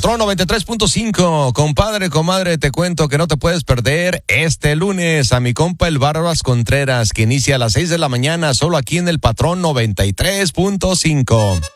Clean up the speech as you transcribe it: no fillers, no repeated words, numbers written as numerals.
Patrón 93.5, compadre, comadre, te cuento que no te puedes perder este lunes a mi compa el Barbas Contreras, que inicia a las 6 de la mañana, solo aquí en el Patrón 93.5.